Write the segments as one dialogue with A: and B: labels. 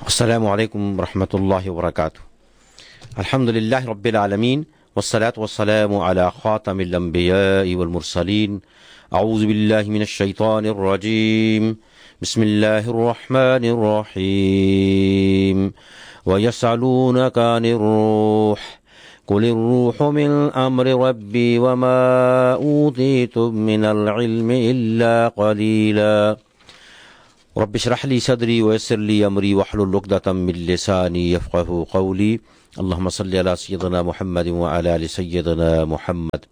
A: السلام علیکم ورحمۃ اللہ وبرکاتہ۔ الحمد للہ رب العالمین والصلاة والسلام علی خاتم الانبیاء والمرسلین۔ اعوذ باللہ من الشیطان الرجیم، بسم اللہ الرحمن الرحیم۔ وَيَسْأَلُونَكَ عَنِ الرُّوحِ قُلِ الرُّوحُ مِنْ أَمْرِ رَبِّي وَمَا أُوتِيتُم مِّنَ الْعِلْمِ إِلَّا قَلِيلًا۔ رب اشرح لي صدري ويسر لي أمري واحلل عقدة من لساني يفقهوا قولي۔ اللهم صل على سيدنا محمد وعلى آل سيدنا محمد۔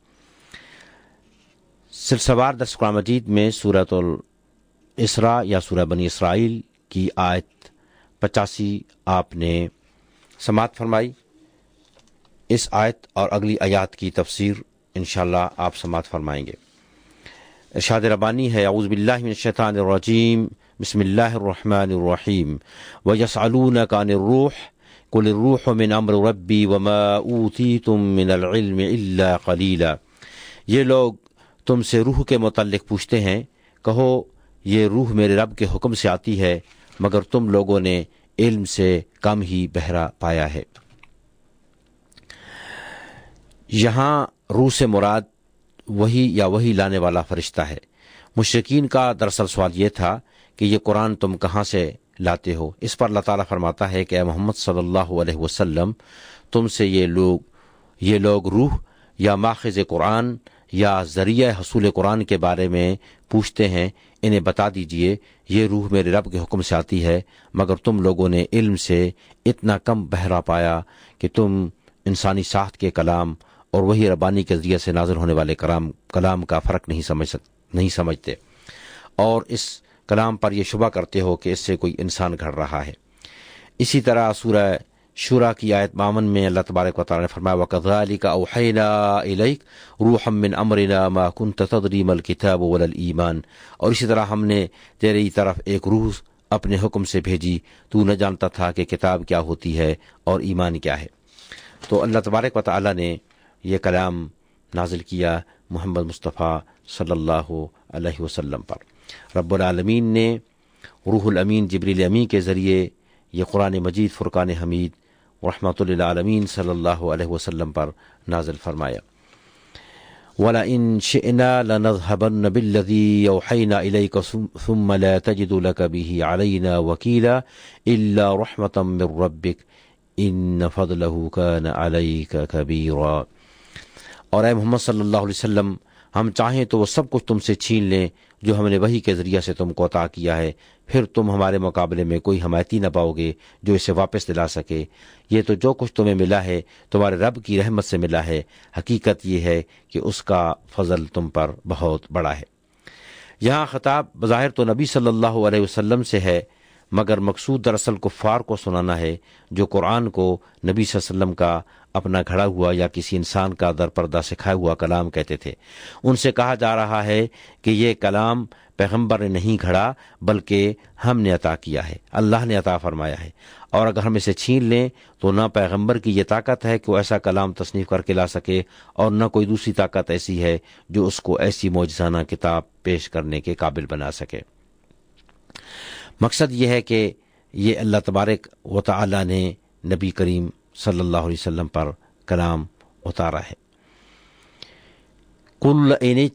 A: سلسلہ وار درس قرآن مجید میں سورۃ الاسراء یا سورہ بنی اسرائیل کی آیت 85 آپ نے سماعت فرمائی۔ اس آیت اور اگلی آیات کی تفسیر انشاءاللہ آپ سماعت فرمائیں گے۔ ارشاد ربانی ہے، اعوذ باللہ من الشیطان الرجیم، بسم اللہ الرحمن الرحیم۔ وَيَسْأَلُونَكَ عَنِ الرُّوحِ قُلِ الرُّوحُ مِنْ أَمْرِ رَبِّي وَمَا أُوتِيتُم مِّنَ الْعِلْمِ إِلَّا قَلِيلًا۔ یہ لوگ تم سے روح کے متعلق پوچھتے ہیں، کہو یہ روح میرے رب کے حکم سے آتی ہے، مگر تم لوگوں نے علم سے کم ہی بہرا پایا ہے۔ یہاں روح سے مراد وہی یا وہی لانے والا فرشتہ ہے۔ مشرکین کا دراصل سوال یہ تھا کہ یہ قرآن تم کہاں سے لاتے ہو؟ اس پر اللہ تعالیٰ فرماتا ہے کہ اے محمد صلی اللہ علیہ وسلم، تم سے یہ لوگ روح یا ماخذ قرآن یا ذریعہ حصول قرآن کے بارے میں پوچھتے ہیں، انہیں بتا دیجئے یہ روح میرے رب کے حکم سے آتی ہے، مگر تم لوگوں نے علم سے اتنا کم بہرا پایا کہ تم انسانی ساخت کے کلام اور وہی ربانی کے ذریعے سے نازل ہونے والے کلام کا فرق نہیں سمجھتے، اور اس کلام پر یہ شبہ کرتے ہو کہ اس سے کوئی انسان گھڑ رہا ہے۔ اسی طرح سورہ شورى کی آیت 52 میں اللہ تبارک و تعالیٰ نے فرمایا، وَكَذَلِكَ أَوْحَيْنَا إِلَيْكَ رُوحًا مِّنْ أَمْرِنَا مَا كُنْتَ تَدْرِي مَا الْكِتَابُ وَلَا الْإِيمَانُ۔ اور اسی طرح ہم نے تیری طرف ایک روح اپنے حکم سے بھیجی، تو نہ جانتا تھا کہ کتاب کیا ہوتی ہے اور ایمان کیا ہے۔ تو اللہ تبارک و تعالیٰ نے یہ کلام نازل کیا محمد مصطفیٰ صلی اللہ علیہ وسلم پر۔ رب العالمین نے روح الامین جبریل امین کے ذریعے یہ قرآن مجید فرقان حمید رحمۃ للعالمین صلی اللہ علیہ وسلم پر نازل فرمایا۔ وَلَئِن شِئْنَا لَنَذْهَبَنَّ بِالَّذِي أَوْحَيْنَا إِلَيْكَ ثُمَّ لَا تَجِدُ لَكَ بِهِ عَلَيْنَا وَكِيلًا إِلَّا رَحْمَةً مِّن رَّبِّكَ إِنَّ فَضْلَهُ كَانَ عَلَيْكَ كَبِيرًا۔ اور اے محمد صلی اللہ علیہ وسلم، ہم چاہیں تو وہ سب کچھ تم سے چھین لیں جو ہم نے وحی کے ذریعے سے تم کو عطا کیا ہے، پھر تم ہمارے مقابلے میں کوئی حمایتی نہ پاؤ گے جو اسے واپس دلا سکے۔ یہ تو جو کچھ تمہیں ملا ہے تمہارے رب کی رحمت سے ملا ہے، حقیقت یہ ہے کہ اس کا فضل تم پر بہت بڑا ہے۔ یہاں خطاب بظاہر تو نبی صلی اللہ علیہ وسلم سے ہے، مگر مقصود دراصل کفار کو سنانا ہے جو قرآن کو نبی صلی اللہ علیہ وسلم کا اپنا گھڑا ہوا یا کسی انسان کا در پردہ سکھایا ہوا کلام کہتے تھے۔ ان سے کہا جا رہا ہے کہ یہ کلام پیغمبر نے نہیں گھڑا بلکہ ہم نے عطا کیا ہے، اللہ نے عطا فرمایا ہے، اور اگر ہم اسے چھین لیں تو نہ پیغمبر کی یہ طاقت ہے کہ وہ ایسا کلام تصنیف کر کے لا سکے، اور نہ کوئی دوسری طاقت ایسی ہے جو اس کو ایسی معجزانہ کتاب پیش کرنے کے قابل بنا سکے۔ مقصد یہ ہے کہ یہ اللہ تبارک و تعالی نے نبی کریم صلی اللہ علیہ وسلم پر کلام اتارا ہے۔ قُلْ إِنِ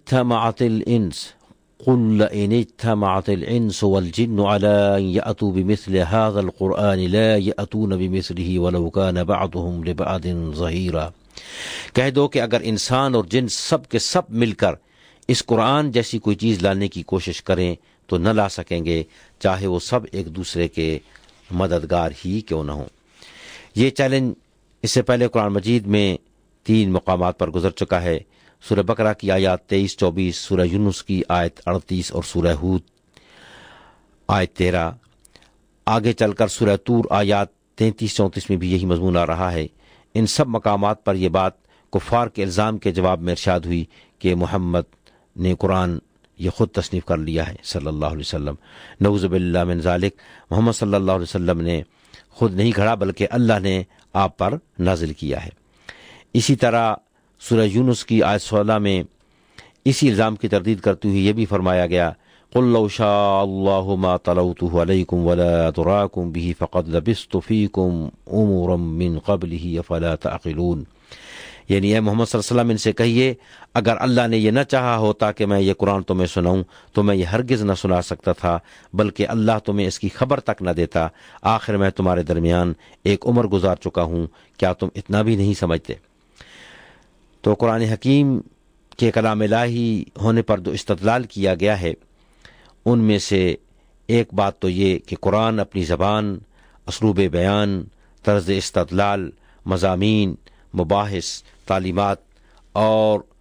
A: اجْتَمَعَتِ الْإِنسُ وَالْجِنُّ عَلَىٰ أَن يَأْتُوا بِمِثْلِ هَٰذَا الْقُرْآنِ لَا يَأْتُونَ بِمِثْلِهِ وَلَوْ كَانَ بَعْضُهُمْ لِبَعْضٍ ظَهِيرًا۔ کہہ دو کہ اگر انسان اور جن سب کے سب مل کر اس قرآن جیسی کوئی چیز لانے کی کوشش کریں تو نہ لا سکیں گے، چاہے وہ سب ایک دوسرے کے مددگار ہی کیوں نہ ہوں۔ یہ چیلنج اس سے پہلے قرآن مجید میں 3 مقامات پر گزر چکا ہے۔ سورہ بقرہ کی آیات 23-24، سورہ یونس کی آیت 38 اور سورہ ہود آیت 13۔ آگے چل کر سورہ طور آیات 33-34 میں بھی یہی مضمون آ رہا ہے۔ ان سب مقامات پر یہ بات کفار کے الزام کے جواب میں ارشاد ہوئی کہ محمد نے قرآن یہ خود تصنیف کر لیا ہے صلی اللہ علیہ وسلم۔ نعوذ باللہ من ذالک، محمد صلی اللہ علیہ وسلم نے خود نہیں گھڑا بلکہ اللہ نے آپ پر نازل کیا ہے۔ اسی طرح سورہ یونس کی آیت 16 میں اسی الزام کی تردید کرتے ہوئے یہ بھی فرمایا گیا، قل لو شاء الله ما طلوته عليكم ولا أدراكم به فقد لبثت فيكم أمورا من قبله افلا تعقلون. یعنی اے محمد صلی اللہ علیہ وسلم ان سے کہیے اگر اللہ نے یہ نہ چاہا ہوتا کہ میں یہ قرآن تمہیں سناؤں تو میں یہ ہرگز نہ سنا سکتا تھا، بلکہ اللہ تمہیں اس کی خبر تک نہ دیتا، آخر میں تمہارے درمیان ایک عمر گزار چکا ہوں، کیا تم اتنا بھی نہیں سمجھتے؟ تو قرآن حکیم کے کلام الہی ہونے پر جو استدلال کیا گیا ہے ان میں سے ایک بات تو یہ کہ قرآن اپنی زبان، اسلوب بیان، طرز استدلال، مضامین، مباحث، تعلیمات اور